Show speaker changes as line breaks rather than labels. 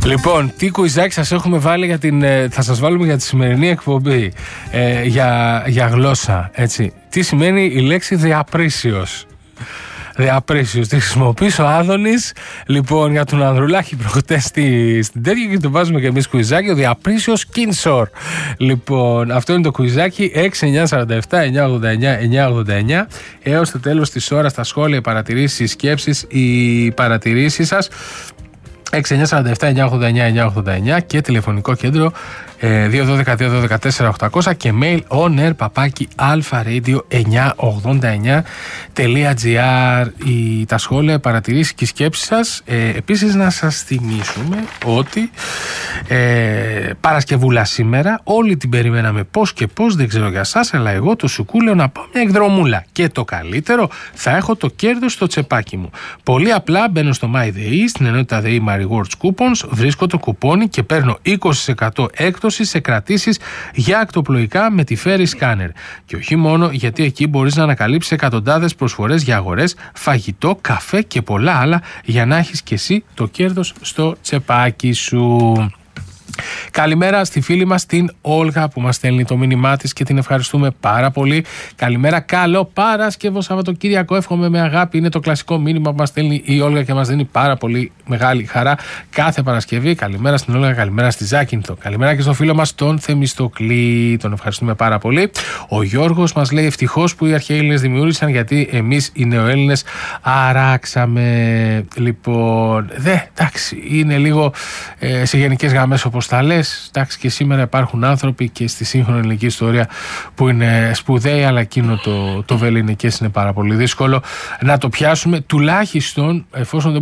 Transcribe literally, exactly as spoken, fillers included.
Λοιπόν, τι κουιζάκι σας έχουμε βάλει για την, θα σας βάλουμε για τη σημερινή εκπομπή, ε, για, για γλώσσα, έτσι. Τι σημαίνει η λέξη διαπρίσιος? Διαπρίσιος, τη χρησιμοποιήσει ο Άδωνης, λοιπόν, για τον Ανδρουλάκη προχτές στη, στην τέτοια, και το βάζουμε και εμείς κουιζάκι, ο διαπρίσιος Κίνσορ. Λοιπόν, αυτό είναι το κουιζάκι. Έξι εννιά σαράντα επτά εννιά ογδόντα εννιά εννιά ογδόντα εννιά. Έως το τέλος της ώρας, τα σχόλια, οι παρατηρήσεις, οι σκέψεις, οι παρατηρήσεις σας. έξι εννιά σαράντα επτά εννιά ογδόντα εννιά εννιά ογδόντα εννιά και τηλεφωνικό κέντρο δύο ένα δύο δύο ένα δύο τέσσερα οκτακόσια και mail onair παπάκι alpharadio εννιακόσια ογδόντα εννιά τελεία gr. Τα σχόλια, παρατηρήσεις και οι σκέψεις σας. Ε, επίσης να σας θυμίσουμε ότι ε, Παρασκευούλα σήμερα, όλοι την περιμέναμε πώς και πώς, δεν ξέρω για σας, αλλά εγώ το σουκούλεο να πάω μια εκδρομούλα. Και το καλύτερο, θα έχω το κέρδος στο τσεπάκι μου. Πολύ απλά μπαίνω στο MyDay, στην ενότητα ΔΕΗ My Rewards Coupons, βρίσκω το κουπόνι και παίρνω είκοσι τοις εκατό έκπτωση σε κρατήσεις για ακτοπλοϊκά με τη Ferry Scanner. Και όχι μόνο, γιατί εκεί μπορείς να ανακαλύψεις εκατοντάδες προσφορές για αγορές, φαγητό, καφέ και πολλά άλλα, για να έχεις και εσύ το κέρδος στο τσεπάκι σου. Καλημέρα στη φίλη μας την Όλγα που μας στέλνει το μήνυμά της και την ευχαριστούμε πάρα πολύ. Καλημέρα, καλό Παρασκευό Σαββατοκύριακο, εύχομαι με αγάπη. Είναι το κλασικό μήνυμα που μας στέλνει η Όλγα και μας δίνει πάρα πολύ μεγάλη χαρά κάθε Παρασκευή. Καλημέρα στην Όλγα, καλημέρα στη Ζάκυνθο. Καλημέρα και στον φίλο μας τον Θεμιστοκλή, τον ευχαριστούμε πάρα πολύ. Ο Γιώργος μας λέει ευτυχώς που οι αρχαίοι Έλληνες δημιούργησαν, γιατί εμείς οι νεοέλληνες αράξαμε. Λοιπόν, δε, εντάξει, είναι λίγο ε, σε γενικές γραμμές όπως τα λες. Εντάξει, και σήμερα υπάρχουν άνθρωποι και στη σύγχρονη ελληνική ιστορία που είναι σπουδαίοι, αλλά εκείνο το, το βεληνικές είναι πάρα πολύ δύσκολο να το πιάσουμε, τουλάχιστον εφόσον δεν